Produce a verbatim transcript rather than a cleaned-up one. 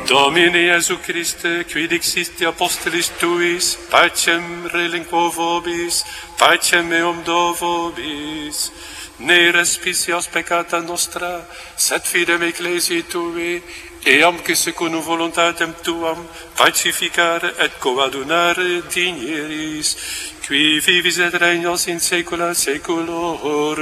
Domine Iesu Christe, qui dixisti apostolis tuis, pacem relinquo vobis, pacem meum do vobis. Ne respicios peccata nostra, sed fidem ecclesiae tui, eam que secundum voluntatem tuam pacificare et coadunare digneris, qui vivis et regnos in saecula saeculorum.